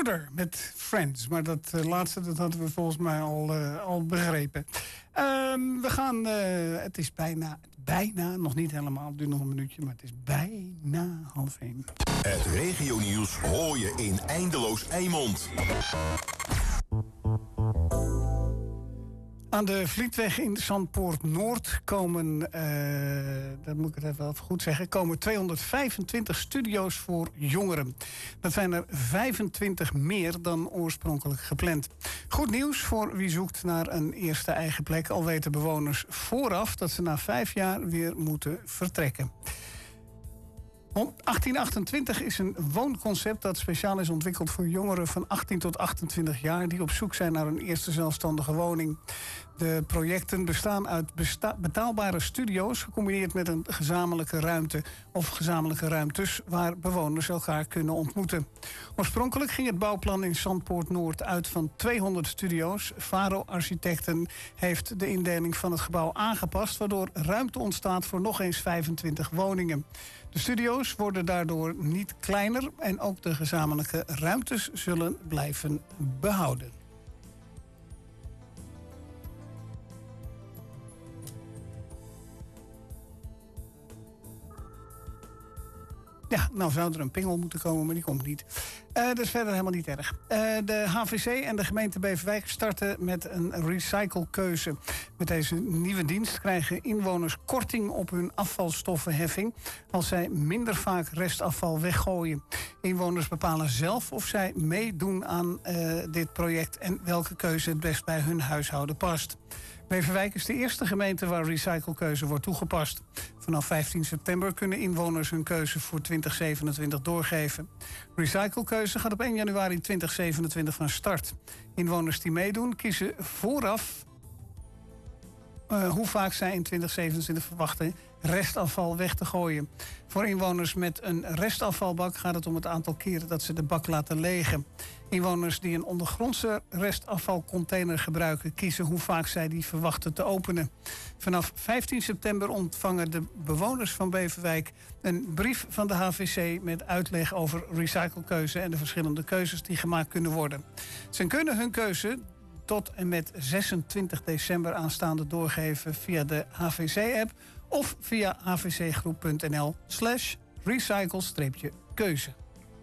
Brother met Friends. Maar dat laatste dat hadden we volgens mij al begrepen. We gaan, het is bijna, nog niet helemaal, het duurt nog een minuutje, maar het is bijna 12:30. Het regionieuws hoor je in Eindeloos Eimond. Aan de Vlietweg in Zandpoort Noord komen, dat moet ik het even goed zeggen, komen 225 studio's voor jongeren. Dat zijn er 25 meer dan oorspronkelijk gepland. Goed nieuws voor wie zoekt naar een eerste eigen plek. Al weten bewoners vooraf dat ze na 5 jaar weer moeten vertrekken. 1828 is een woonconcept dat speciaal is ontwikkeld voor jongeren van 18 tot 28 jaar... die op zoek zijn naar een eerste zelfstandige woning. De projecten bestaan uit betaalbare studio's gecombineerd met een gezamenlijke ruimte of gezamenlijke ruimtes waar bewoners elkaar kunnen ontmoeten. Oorspronkelijk ging het bouwplan in Zandpoort Noord uit van 200 studio's. Faro Architecten heeft de indeling van het gebouw aangepast, waardoor ruimte ontstaat voor nog eens 25 woningen. De studio's worden daardoor niet kleiner en ook de gezamenlijke ruimtes zullen blijven behouden. Ja, nou zou er een pingel moeten komen, maar die komt niet. Dat is verder helemaal niet erg. De HVC en de gemeente Beverwijk starten met een recyclekeuze. Met deze nieuwe dienst krijgen inwoners korting op hun afvalstoffenheffing als zij minder vaak restafval weggooien. Inwoners bepalen zelf of zij meedoen aan dit project en welke keuze het best bij hun huishouden past. Beverwijk is de eerste gemeente waar recyclekeuze wordt toegepast. Vanaf 15 september kunnen inwoners hun keuze voor 2027 doorgeven. Recyclekeuze gaat op 1 januari 2027 van start. Inwoners die meedoen kiezen vooraf hoe vaak zij in 2027 verwachten restafval weg te gooien. Voor inwoners met een restafvalbak gaat het om het aantal keren dat ze de bak laten legen. Inwoners die een ondergrondse restafvalcontainer gebruiken kiezen hoe vaak zij die verwachten te openen. Vanaf 15 september ontvangen de bewoners van Beverwijk een brief van de HVC met uitleg over recyclekeuze en de verschillende keuzes die gemaakt kunnen worden. Ze kunnen hun keuze tot en met 26 december aanstaande doorgeven via de HVC-app of via hvcgroep.nl/recycle-keuze.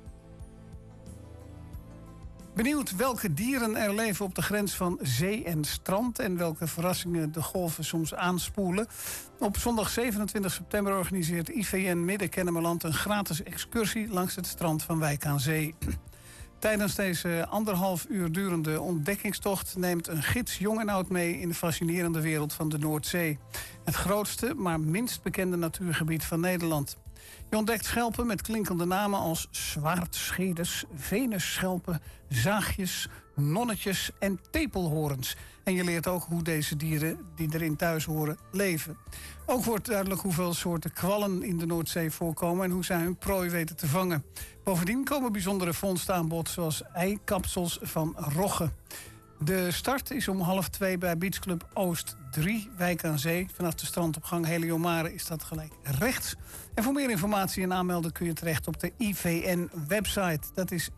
Benieuwd welke dieren er leven op de grens van zee en strand en welke verrassingen de golven soms aanspoelen? Op zondag 27 september organiseert IVN Midden-Kennemerland een gratis excursie langs het strand van Wijk aan Zee. Tijdens deze 1,5 uur durende ontdekkingstocht neemt een gids jong en oud mee in de fascinerende wereld van de Noordzee. Het grootste, maar minst bekende natuurgebied van Nederland. Je ontdekt schelpen met klinkende namen als zwaardscheders, venusschelpen, zaagjes, nonnetjes en tepelhoorns. En je leert ook hoe deze dieren die erin thuis horen leven. Ook wordt duidelijk hoeveel soorten kwallen in de Noordzee voorkomen en hoe zij hun prooi weten te vangen. Bovendien komen bijzondere vondsten aan bod zoals eikapsels van roggen. De start is om 1:30 bij Beachclub Oost 3, Wijk aan Zee. Vanaf de strandopgang Heliomare is dat gelijk rechts. En voor meer informatie en aanmelden kun je terecht op de IVN-website. Dat is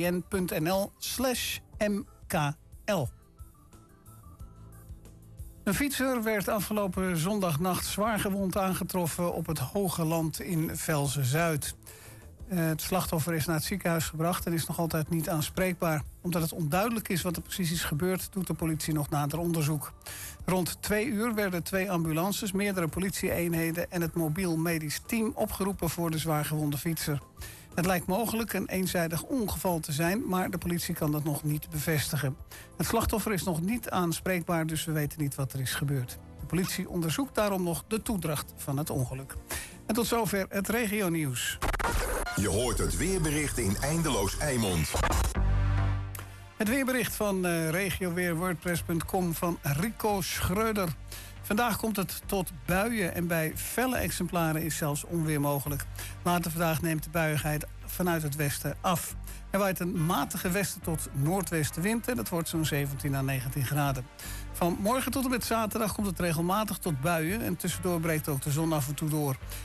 ivn.nl/mkl. Een fietser werd afgelopen zondagnacht zwaar gewond aangetroffen op het Hoge Land in Velzen-Zuid. Het slachtoffer is naar het ziekenhuis gebracht en is nog altijd niet aanspreekbaar. Omdat het onduidelijk is wat er precies is gebeurd, doet de politie nog nader onderzoek. Rond 2 uur werden 2 ambulances, meerdere politieeenheden en het mobiel medisch team opgeroepen voor de zwaargewonde fietser. Het lijkt mogelijk een eenzijdig ongeval te zijn, maar de politie kan dat nog niet bevestigen. Het slachtoffer is nog niet aanspreekbaar, dus we weten niet wat er is gebeurd. De politie onderzoekt daarom nog de toedracht van het ongeluk. En tot zover het regionieuws. Je hoort het weerbericht in Eindeloos Eimond. Het weerbericht van regioweerwordpress.com van Rico Schreuder. Vandaag komt het tot buien en bij felle exemplaren is zelfs onweer mogelijk. Later vandaag neemt de buiigheid vanuit het westen af. Er waait een matige westen tot noordwestenwind en dat wordt zo'n 17 à 19 graden. Van morgen tot en met zaterdag komt het regelmatig tot buien en tussendoor breekt ook de zon af en toe door.